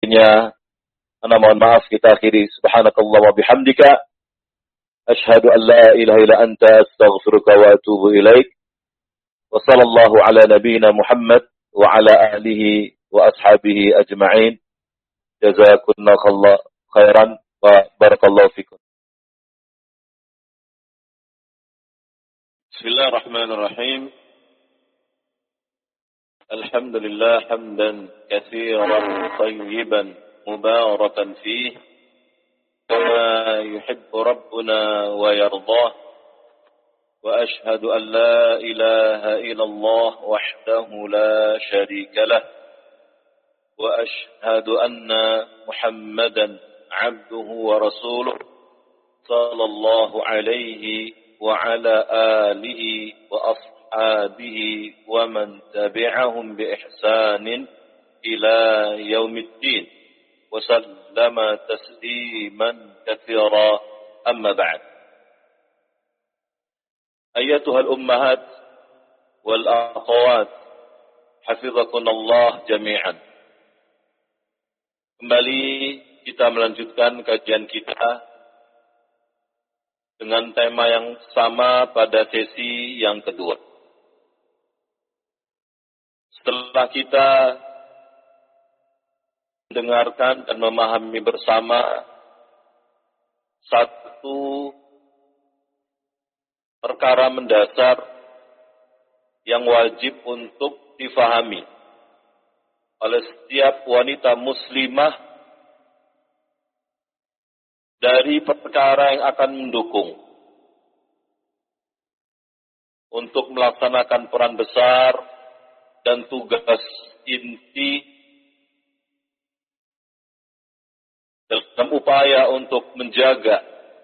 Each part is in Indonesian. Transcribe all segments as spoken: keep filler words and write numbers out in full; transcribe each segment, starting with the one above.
Akhirnya, ana mohon maaf kita akhiri. Subhanakallah wa bihamdika. Ashhadu an la ilaha illa anta astaghfiruka wa atubu ilaik. Wa sallallahu ala nabiyyina Muhammad wa ala alihi wa ashabihi ajma'in. Jazakumullahu khairan wa barakallahu fikum. Bismillahirrahmanirrahim. Alhamdulillah hamdan katsiran tayyiban mubarakan fihi kama yuhibbu rabbuna wa yardah. Wa ashhadu an la ilaha illallah wahdahu la syarika lah. Wa ashhadu anna Muhammadan abduhu wa rasuluh sallallahu alaihi wa ala alihi wa ashabihi wa man tabi'ahum bi ihsanin ila yaumiddin wa sallama tasliman katsira, amma ba'd. Ayyatuhal ummahat wal akhawat, hafizakunallah jami'an. Kembali kita melanjutkan kajian kita dengan tema yang sama pada sesi yang kedua. Setelah kita mendengarkan dan memahami bersama satu perkara mendasar yang wajib untuk difahami oleh setiap wanita muslimah dari perkara yang akan mendukung untuk melaksanakan peran besar dan tugas inti dalam upaya untuk menjaga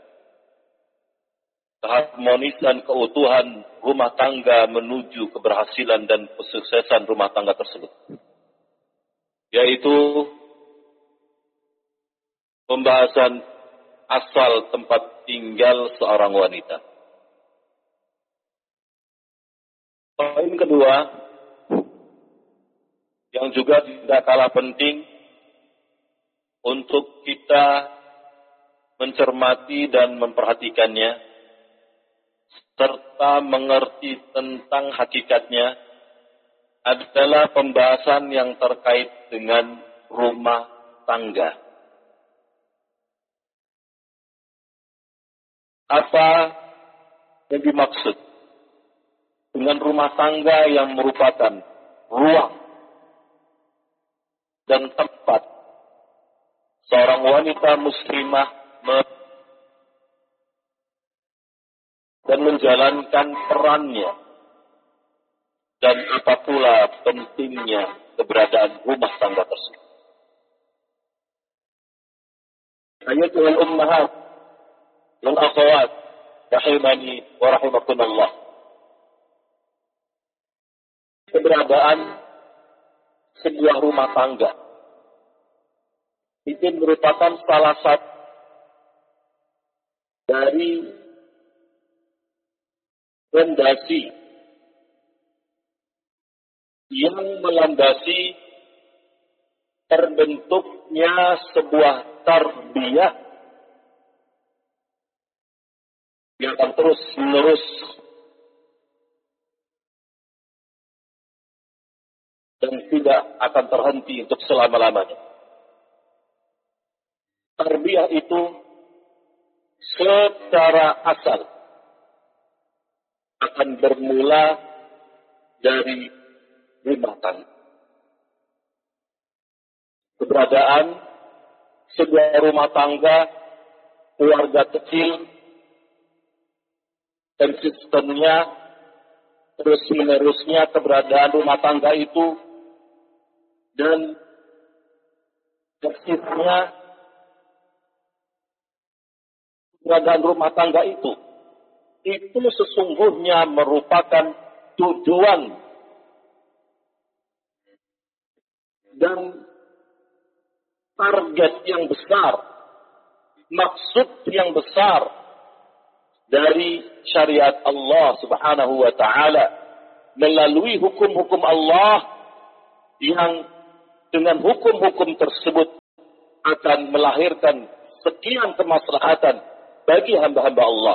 keharmonisan keutuhan rumah tangga menuju keberhasilan dan kesuksesan rumah tangga tersebut, yaitu pembahasan asal tempat tinggal seorang wanita. Poin kedua yang juga tidak kalah penting untuk kita mencermati dan memperhatikannya serta mengerti tentang hakikatnya adalah pembahasan yang terkait dengan rumah tangga. Apa yang dimaksud dengan rumah tangga yang merupakan ruang dan tempat seorang wanita muslimah me- dan menjalankan perannya, dan apa pula pentingnya keberadaan rumah tangga tersebut. Ayatul ummahat wal akhawat, rahimani wa rahimakumullah. Keberadaan sebuah rumah tangga itu merupakan salah satu dari fondasi yang melandasi terbentuknya sebuah tarbiyah yang akan terus menerus dan tidak akan terhenti untuk selama-lamanya. Tarbiyah itu secara asal akan bermula dari rumah tangga. Keberadaan sebuah rumah tangga, keluarga kecil, dan sistemnya, terus menerusnya keberadaan rumah tangga itu, dan persisnya keberadaan rumah tangga itu, itu sesungguhnya merupakan tujuan dan target yang besar, maksud yang besar dari syariat Allah Subhanahu wa taala melalui hukum-hukum Allah, yang dengan hukum-hukum tersebut akan melahirkan sekian kemaslahatan bagi hamba-hamba Allah.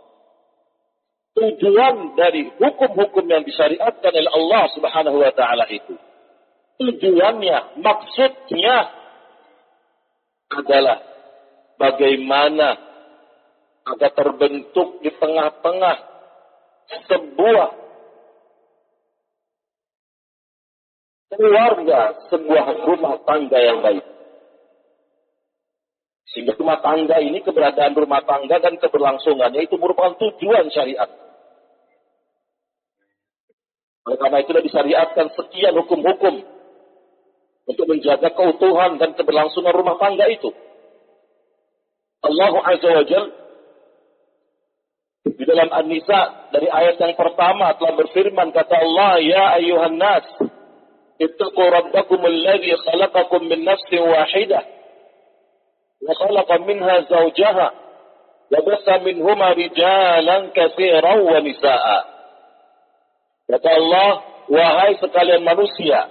Tujuan dari hukum-hukum yang disyariatkan oleh Allah Subhanahu wa taala itu, tujuannya, maksudnya adalah bagaimana agar terbentuk di tengah-tengah sebuah keluarga, sebuah rumah tangga yang baik. Sehingga rumah tangga ini, keberadaan rumah tangga dan keberlangsungannya itu merupakan tujuan syariat. Oleh karena itu disyariatkan sekian hukum-hukum untuk menjaga keutuhan dan keberlangsungan rumah tangga itu. Allah Azza wa Jal di dalam An-Nisa dari ayat yang pertama telah berfirman, kata Allah, ya ayyuhan nas ittaqu rabbakum alladhi khalaqakum min nafsin wahidah wa khalaqa minha zawjaha wa bassa minhuma rijalan katsiran wa nisaa. Kata Allah, wahai sekalian manusia,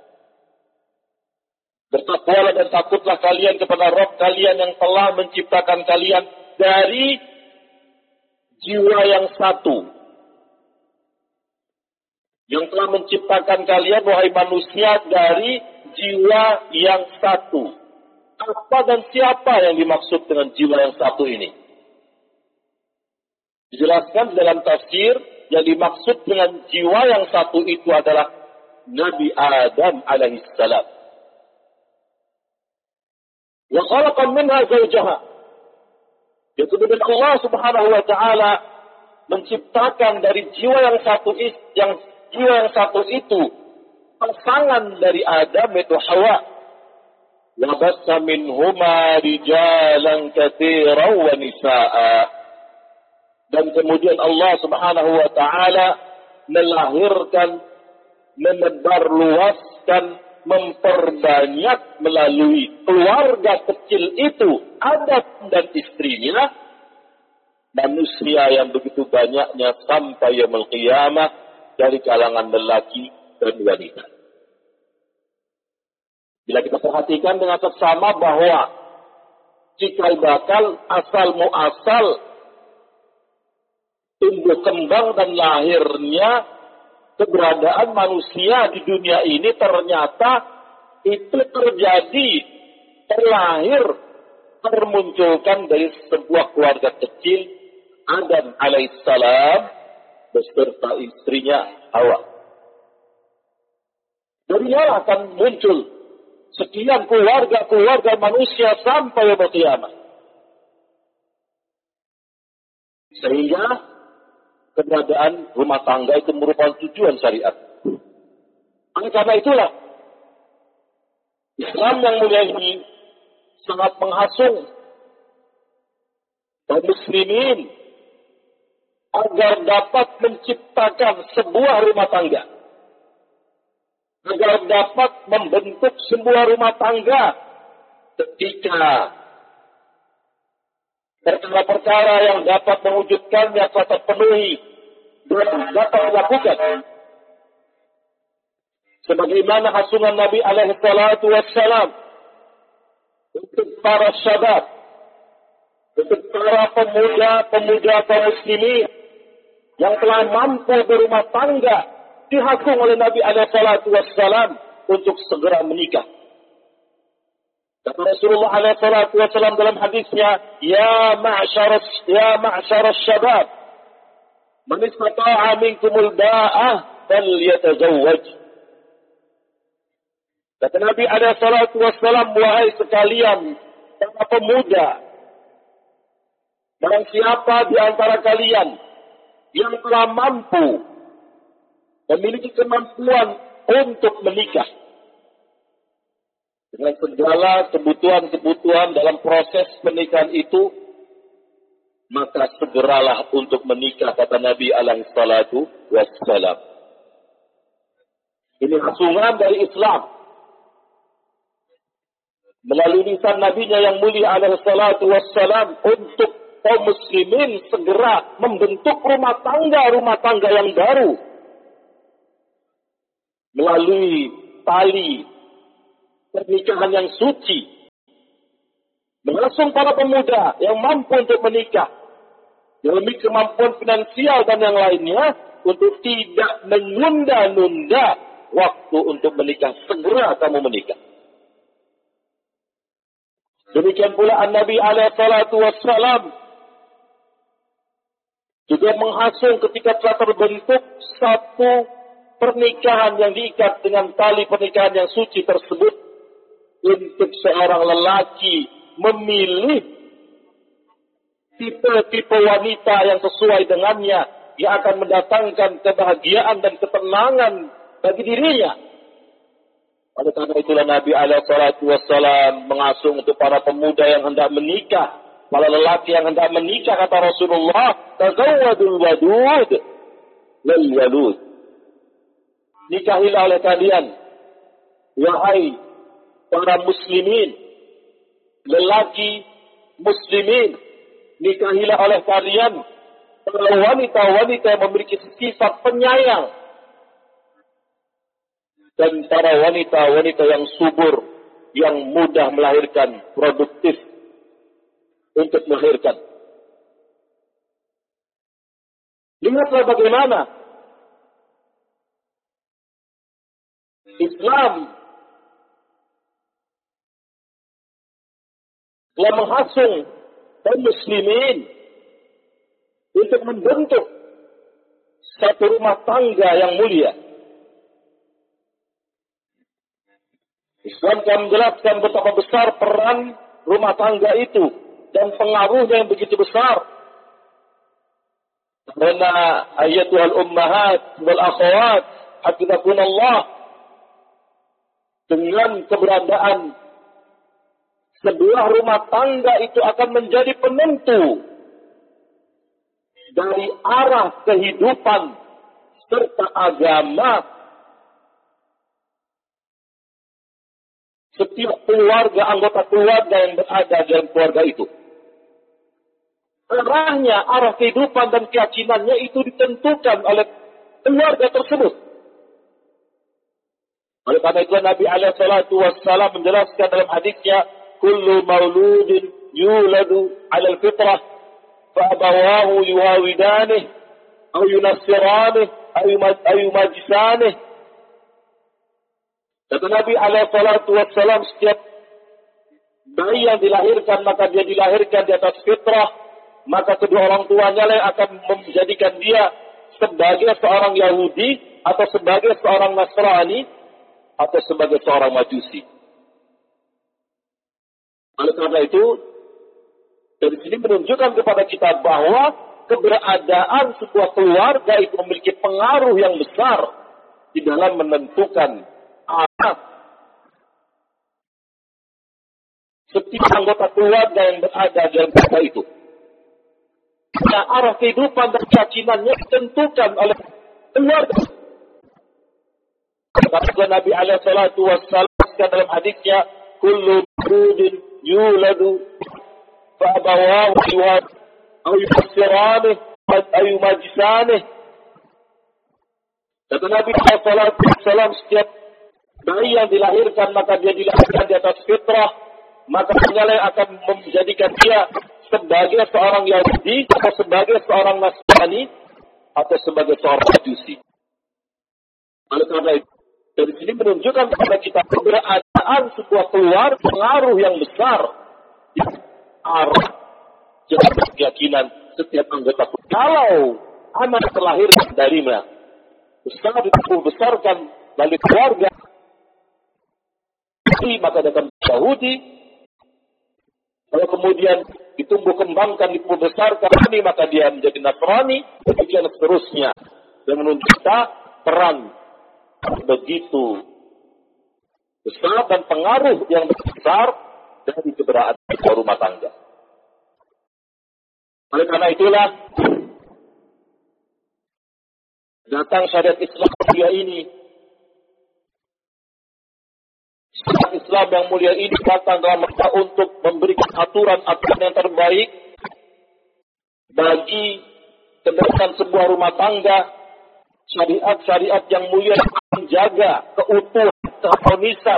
bertakwalah dan takutlah kalian kepada Rabb kalian yang telah menciptakan kalian dari jiwa yang satu. Yang telah menciptakan kalian, wahai manusia, dari jiwa yang satu. Apa dan siapa yang dimaksud dengan jiwa yang satu ini? Dijelaskan dalam tafsir, yang dimaksud dengan jiwa yang satu itu adalah Nabi Adam alaihissalam. Wa khalaqa minha zawjaha. Yaitu kemudian Allah Subhanahu wa taala menciptakan dari jiwa yang satu yang jiwa yang satu itu pasangan dari Adam, itu Hawa. Wa bassa minhuma rijalan katsiran wa nisaa. Dan kemudian Allah Subhanahu wa taala melahirkan, menebarluaskan, memperbanyak melalui keluarga kecil itu, Adam dan istrinya, manusia yang begitu banyaknya sampai yaumul qiyamah dari kalangan lelaki dan wanita. Bila kita perhatikan dengan seksama bahwa cikal bakal, asal muasal tumbuh kembang dan lahirnya keberadaan manusia di dunia ini ternyata itu terjadi, terlahir, termunculkan dari sebuah keluarga kecil, Adam alaihissalam beserta istrinya Hawa. Darinya akan muncul sekian keluarga-keluarga manusia sampai yaumul qiyamah. Sehingga keberadaan rumah tangga itu merupakan tujuan syariat. Oleh karena itulah Islam yang mulia ini sangat menghasung kaum muslimin agar dapat menciptakan sebuah rumah tangga, agar dapat membentuk sebuah rumah tangga ketika perkara-perkara yang dapat mewujudkannya telah terpenuhi dan dapat dilakukan. Sebagaimana hasungan Nabi alaihi salatu wassalam untuk para syabab, untuk para pemuda-pemuda kaum muslimin yang telah mampu berumah tangga, dihasung oleh Nabi alaihi salatu wassalam untuk segera menikah. Kata Rasulullah alaihi salatu wassalam dalam hadisnya, ya ma'syar ya ma'syar syabab, man istata'a minkumul ba'ah falyatazawwaj. Kata Nabi alaihi salatu wassalam, wahai sekalian para pemuda, barang siapa di antara kalian yang telah mampu memiliki kemampuan untuk menikah dengan segala kebutuhan-kebutuhan dalam proses pernikahan itu, maka segeralah untuk menikah, kata Nabi alaihi salatu wassalam. Ini hasungan dari Islam melalui lisan Nabinya yang mulia alaihi salatu wassalam untuk kaum muslimin segera membentuk rumah tangga-rumah tangga yang baru melalui tali pernikahan yang suci, Mengasuh para pemuda yang mampu untuk menikah, yang memiliki kemampuan finansial dan yang lainnya, untuk tidak menunda-nunda waktu untuk menikah. Segera kamu menikah. Demikian pula An-Nabi alaihi salatu wassalam juga menghasung ketika telah terbentuk satu pernikahan yang diikat dengan tali pernikahan yang suci tersebut, untuk seorang lelaki memilih tipe-tipe wanita yang sesuai dengannya, yang akan mendatangkan kebahagiaan dan ketenangan bagi dirinya. Oleh karena itulah Nabi alaihi salatu wassalam mengasung untuk para pemuda yang hendak menikah, para lelaki yang hendak menikah, kata Rasulullah, tazawwadul wadud lil walud. Nikahilah oleh kalian, wahai para muslimin, lelaki muslimin, nikahilah oleh kalian para wanita-wanita yang memiliki sifat penyayang dan para wanita-wanita yang subur, yang mudah melahirkan, produktif untuk melahirkan. Lihatlah bagaimana Islam telah menghasung kaum muslimin untuk membentuk satu rumah tangga yang mulia. Islam telah menjelaskan betapa besar peran rumah tangga itu dan pengaruhnya yang begitu besar. Karena ayatul ummahat wal akhawat hafizakunallah, dengan keberadaan sebuah rumah tangga itu akan menjadi penentu dari arah kehidupan serta agama setiap keluarga, anggota keluarga yang berada dalam keluarga itu. Arahnya, arah kehidupan dan keyakinannya itu ditentukan oleh keluarga tersebut. Oleh karena itu Nabi alaihi salatu wassalam menjelaskan dalam hadisnya, kullu mauludin yuladu ala al-fitrah fa abawahu yuhawidanih aw yunassiranih aw yumajjisanih. Kata Nabi alaihi salatu wassalam, setiap bayi yang dilahirkan maka dia dilahirkan di atas fitrah, maka kedua orang tuanya lah yang akan menjadikan dia sebagai seorang Yahudi atau sebagai seorang Nasrani atau sebagai seorang Majusi. Oleh karena itu, dari sini menunjukkan kepada kita bahwa keberadaan sebuah keluarga itu memiliki pengaruh yang besar di dalam menentukan arah setiap anggota keluarga yang berada dalam keluarga itu. Nah, arah kehidupan dan keyakinannya ditentukan oleh keluarga. Kata Nabi alaihi salatu wassalam dalam hadisnya, kullu mauludin yuladu fa abawahu aw yufassiranih aw yumajjisanih. Kata Nabi alaihi salatu wassalam, setiap bayi yang dilahirkan maka dia dilahirkan di atas fitrah, maka dia yang akan menjadikan dia sebagai seorang Yahudi atau sebagai seorang Nasrani atau sebagai seorang Majusi. Oleh karena itu, dari sini menunjukkan kepada kita keberadaan sebuah keluarga pengaruh yang besar di arah jalan keyakinan setiap anggota. Kalau anak terlahir darinya besar dibesarkan dari keluarga, maka dia akan Yahudi. Kalau kemudian ditumbuh kembangkan, ditumbuh besarkan ini, maka dia menjadi Nasrani, demikian seterusnya. Dan menunjukkan kita peran begitu besar dan pengaruh yang besar dari keberadaan rumah tangga. Oleh karena itulah datang syariat Islam mulia ini. Syariat Islam yang mulia ini datang dalam rangka untuk memberikan aturan-aturan yang terbaik bagi kebersihan sebuah rumah tangga. Syariat-syariat yang mulia menjaga keutuhan, keharmonisan